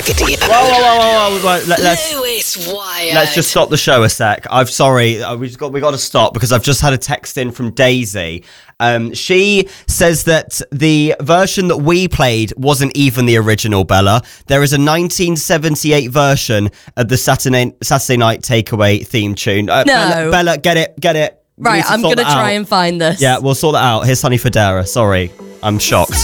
Whoa. Lewis Wired. Let's just stop the show a sec. I'm sorry. We got to stop because I've just had a text in from Daisy. She says that the version that we played wasn't even the original, Bella. There is a 1978 version of the Saturday Night Takeaway theme tune. No. Bella, get it. Right, I'm going to try and find this. Yeah, we'll sort that out. Here's Honey Fodera. Sorry, I'm shocked.